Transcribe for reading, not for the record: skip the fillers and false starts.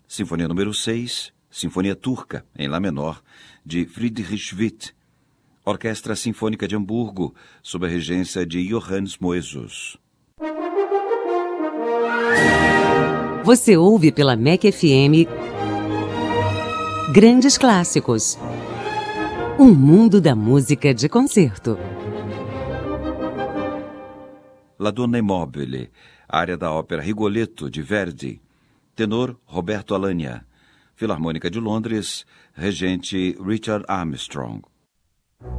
Sinfonia número 6, Sinfonia Turca, em Lá menor, de Friedrich Witt. Orquestra Sinfônica de Hamburgo, sob a regência de Johannes Moesus. Você ouve pela MEC FM Grandes Clássicos. Um mundo da música de concerto. La Donna è mobile, área da ópera Rigoletto, de Verdi. Tenor Roberto Alagna. Filarmônica de Londres, regente Richard Armstrong.